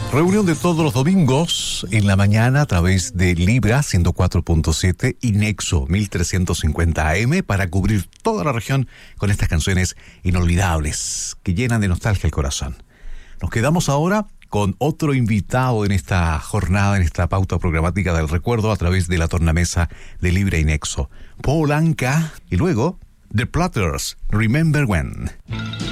Reunión de todos los domingos en la mañana a través de Libra 104.7 y Nexo 1350 AM para cubrir toda la región con estas canciones inolvidables que llenan de nostalgia el corazón. Nos quedamos ahora con otro invitado en esta jornada, en esta pauta programática del recuerdo a través de la tornamesa de Libra y Nexo. Paul Anka y luego The Platters, Remember When.